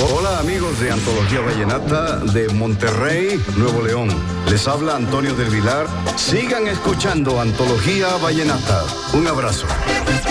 Hola amigos de Antología Vallenata de Monterrey, Nuevo León. Les habla Antonio del Vilar. Sigan escuchando Antología Vallenata. Un abrazo.